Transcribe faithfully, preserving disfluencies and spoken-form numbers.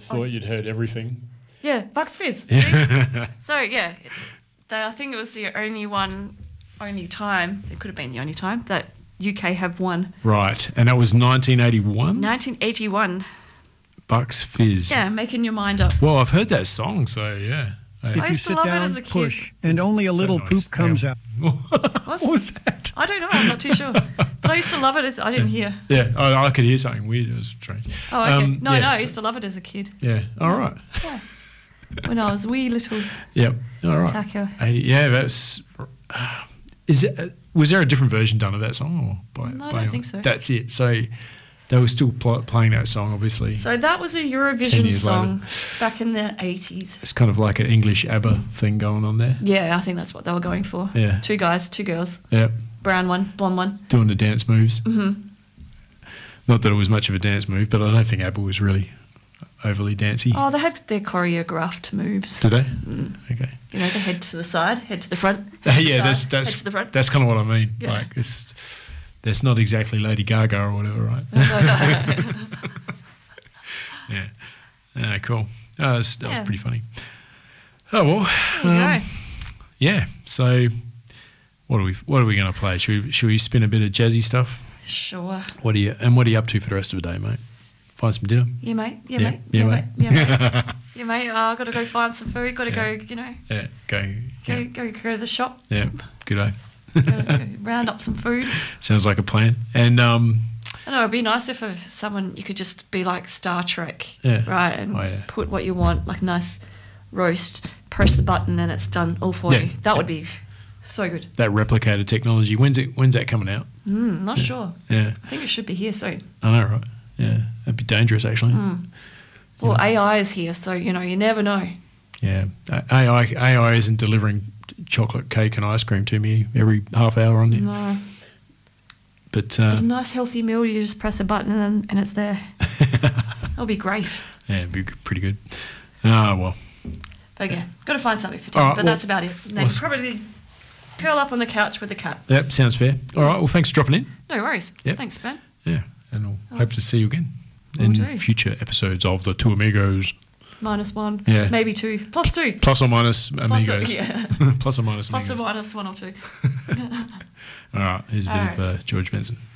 thought you'd heard everything. Yeah, Bucks Fizz. See? So, yeah, they, I think it was the only one, only time, it could have been the only time, that U K have won. Right, and that was nineteen eighty-one? nineteen eighty-one. Bucks Fizz. Yeah, making your mind up. Well, I've heard that song, so yeah. I If you used to sit love it down, as a kid. push, and only a So little nice. poop comes Hang out. on. What was that? I don't know, I'm not too sure. But I used to love it as, I didn't hear. Yeah, I, I could hear something weird. It was strange. Oh, okay. Um, no, yeah, no, I so- used to love it as a kid. Yeah, all right. Yeah. When I was wee little Yep, all right. Taco. eighty, yeah, that's... Uh, is it, uh, was there a different version done of that song? Or by, No, I by don't think so. That's it. So they were still pl- playing that song, obviously. So that was a ten Eurovision years song later. back in the eighties. It's kind of like an English ABBA thing going on there. Yeah, I think that's what they were going for. Yeah. Two guys, two girls. Yeah, Brown one, blonde one. doing the dance moves. Mm-hmm. Not that it was much of a dance move, but I don't think ABBA was really overly dancey. Oh, they had their choreographed moves. Did they? Mm. Okay. You know, the head to the side, head to the front. Uh, head to the yeah, side, that's that's head to the front. that's kind of what I mean. Yeah. Like it's that's not exactly Lady Gaga or whatever, right? No, no, no. Yeah. Yeah, cool. Oh, that's, that Yeah. was pretty funny. Oh well. There you um, go. Yeah. So, what are we? What are we going to play? Should we? Should we spin a bit of jazzy stuff? Sure. What are you? And what are you up to for the rest of the day, mate? Find some dinner. Yeah, mate. Yeah, Yeah, mate. yeah, Yeah, mate. mate. Yeah, mate. Yeah, mate. Oh, I've got to go find some food. Got to Yeah. go, you know, Yeah. Go. go, Yeah. go, go to the shop. Yeah. Good day. Go, go round up some food. Sounds like a plan. And um, I know it'd be nice if uh, someone you could just be like Star Trek, Yeah. right, and Oh, yeah. put what you want, like nice roast. Press the button and it's done all for Yeah. you. That Yeah. would be so good. that replicated technology. When's it? When's that coming out? Mm, not sure. Yeah. I think it should be here soon. I know, right? Yeah. That'd be dangerous, actually. Mm. Well, A I is here, so you know you never know. Yeah. A I A I isn't delivering chocolate cake and ice cream to me every half hour on it. No, But uh, but a nice healthy meal. You just press a button and, and it's there. That'll be great. yeah, it'd be pretty good. Ah, well. But yeah, got to find something for dinner. All right, but well- that's about it. And then well, s- probably curl up on the couch with the cat. Yep, sounds fair. All right. Well, thanks for dropping in. No worries. Yep. Thanks, Ben. Yeah. And we'll That hope was- to see you again Will in do. future episodes of The Two Amigos. Minus one, Yeah. maybe two, plus two. Plus or minus Plus or- amigos. yeah. Plus or minus Plus or amigos. minus one or two. All right. Here's a bit All of uh, George Benson.